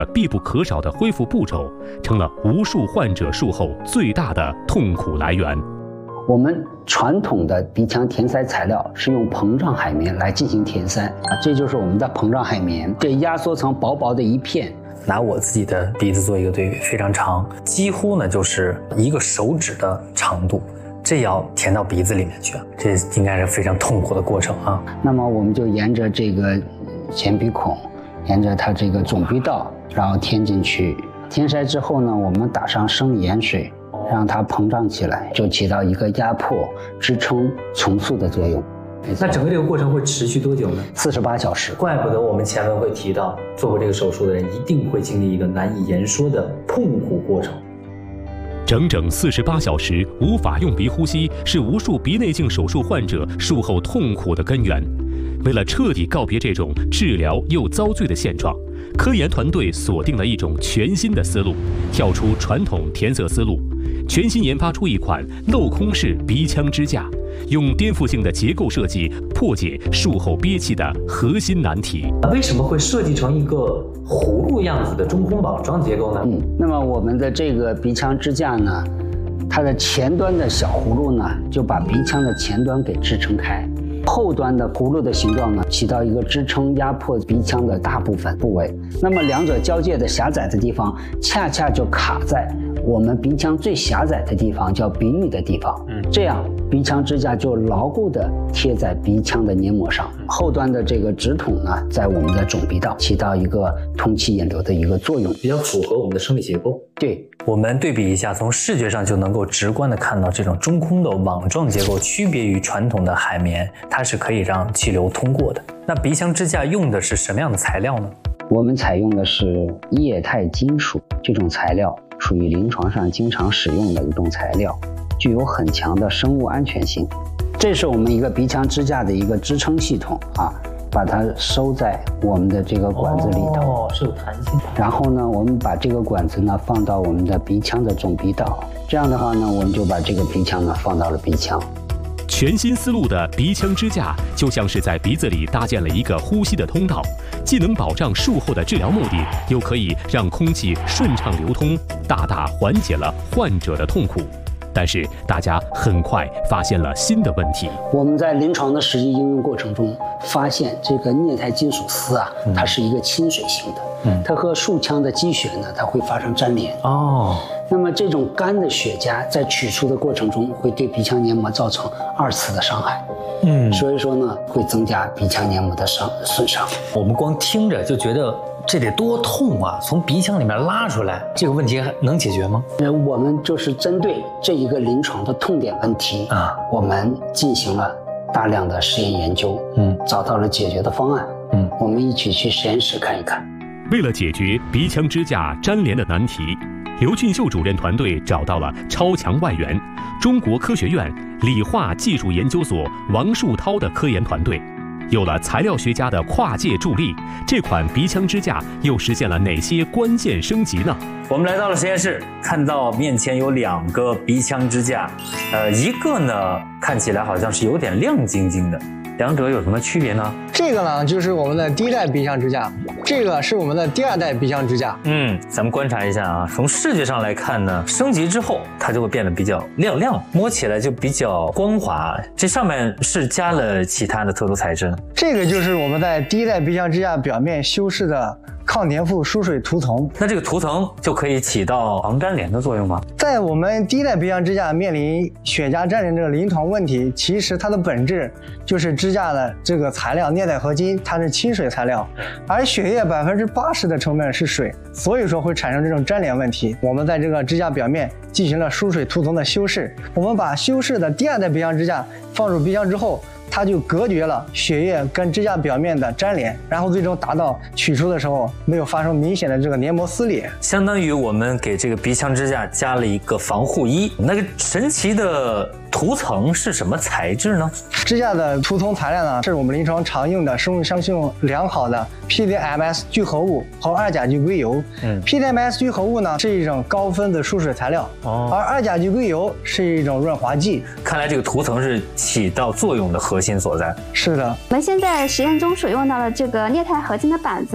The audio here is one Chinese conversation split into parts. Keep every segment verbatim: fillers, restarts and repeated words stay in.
必不可少的恢复步骤，成了无数患者术后最大的痛苦来源。 我们传统的鼻腔填塞材料是用膨胀海绵来进行填塞啊，这就是我们的膨胀海绵，这压缩成薄薄的一片。 拿我自己的鼻子做一个对比，非常长，几乎呢就是一个手指的长度，这要填到鼻子里面去，这应该是非常痛苦的过程啊。 那么我们就沿着这个前鼻孔，沿着它这个总鼻道，然后填进去。填塞之后呢，我们打上生理盐水，让它膨胀起来，就起到一个压迫、支撑、重塑的作用。 那整个这个过程会持续多久呢？ 四十八小时。 怪不得我们前文会提到，做过这个手术的人一定会经历一个难以言说的痛苦过程。 整整四十八小时无法用鼻呼吸，是无数鼻内镜手术患者术后痛苦的根源。为了彻底告别这种治疗又遭罪的现状，科研团队锁定了一种全新的思路，跳出传统填塞思路，全新研发出一款镂空式鼻腔支架，用颠覆性的结构设计破解术后憋气的核心难题。 为什么会设计成一个葫芦样子的中空网状结构呢？ 嗯，那么我们的这个鼻腔支架呢，它的前端的小葫芦呢，就把鼻腔的前端给支撑开。后端的葫芦的形状呢，起到一个支撑压迫鼻腔的大部分部位。那么两者交界的狭窄的地方，恰恰就卡在我们鼻腔最狭窄的地方，叫鼻域的地方。嗯，这样鼻腔支架就牢固地贴在鼻腔的黏膜上。后端的这个直筒呢，在我们的总鼻道起到一个通气引流的一个作用， 比较符合我们的生理结构。 对， 我们对比一下，从视觉上就能够直观地看到这种中空的网状结构区别于传统的海绵，它是可以让气流通过的。那鼻腔支架用的是什么样的材料呢？ 我们采用的是液态金属，这种材料属于临床上经常使用的一种材料，具有很强的生物安全性。这是我们一个鼻腔支架的一个支撑系统啊，把它收在我们的这个管子里头， 哦，是有弹性的。 然后呢，我们把这个管子呢放到我们的鼻腔的总鼻道，这样的话呢，我们就把这个鼻腔呢放到了鼻腔。 全新思路的鼻腔支架就像是在鼻子里搭建了一个呼吸的通道，既能保障术后的治疗目的，又可以让空气顺畅流通，大大缓解了患者的痛苦。但是大家很快发现了新的问题。 我们在临床的实际应用过程中发现，这个镍钛金属丝啊，它是一个亲水性的，嗯，它和术腔的积血呢，它会发生粘连。哦，那么这种干的血痂在取出的过程中，会对鼻腔黏膜造成二次的伤害。嗯，所以说呢，会增加鼻腔黏膜的伤损伤。 我们光听着就觉得这得多痛啊！从鼻腔里面拉出来，这个问题能解决吗？ 呃，我们就是针对这一个临床的痛点问题啊，我们进行了大量的实验研究，嗯，找到了解决的方案，嗯，我们一起去实验室看一看。 为了解决鼻腔支架粘连的难题，刘俊秀主任团队找到了超强外援中国科学院理化技术研究所王树涛的科研团队。有了材料学家的跨界助力，这款鼻腔支架又实现了哪些关键升级呢？ 我们来到了实验室，看到面前有两个鼻腔支架，呃，一个呢看起来好像是有点亮晶晶的，两者有什么区别呢？ 这个呢就是我们的第一代鼻腔支架，这个是我们的第二代鼻腔支架。 嗯，咱们观察一下啊，从视觉上来看呢，升级之后它就会变得比较亮亮，摸起来就比较光滑。这上面是加了其他的特殊材质？ 这个就是我们在第一代鼻腔支架表面修饰的抗粘附疏水涂层。 那这个涂层就可以起到防粘连的作用吗？ 在我们第一代鼻腔支架面临血痂粘连这个临床问题，其实它的本质就是支架的这个材料镍钛合金，它是亲水材料，而血液百分之八十的成分是水，所以说会产生这种粘连问题。我们在这个支架表面进行了疏水涂层的修饰，我们把修饰的第二代鼻腔支架放入鼻腔之后，它就隔绝了血液跟支架表面的粘连，然后最终达到取出的时候没有发生明显的这个黏膜撕裂。 相当于我们给这个鼻腔支架加了一个防护衣。那个神奇的涂层是什么材质呢？ 支架的涂层材料呢，是我们临床常用的生物相性良好的 P D M S 聚合物和二甲基硅油。嗯 ，P D M S 聚合物呢是一种高分子疏水材料，哦，而二甲基硅油是一种润滑剂。 看来这个涂层是起到作用的核心所在。 是的， 我们现在实验中所用到的这个镍钛合金的板子，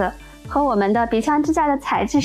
和我们的鼻腔支架的材质